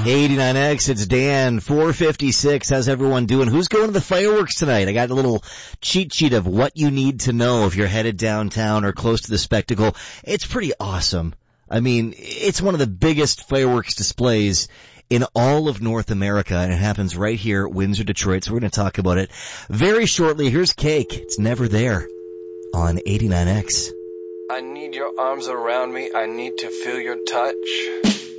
89X, it's Dan, 456. How's everyone doing? Who's going to the fireworks tonight? I got a little cheat sheet of what you need to know if you're headed downtown or close to the spectacle. It's pretty awesome. I mean, it's one of the biggest fireworks displays in all of North America, and it happens right here at Windsor, Detroit, so we're going to talk about it very shortly. Here's Cake. It's Never There on 89X. I need your arms around me. I need to feel your touch.